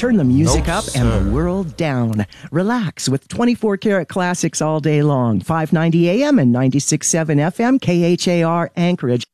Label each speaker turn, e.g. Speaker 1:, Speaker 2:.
Speaker 1: Turn the music
Speaker 2: No,
Speaker 1: up and
Speaker 2: sir.
Speaker 1: the world down. Relax with 24 karat classics all day long. 590 AM and 96.7 FM, KHAR Anchorage.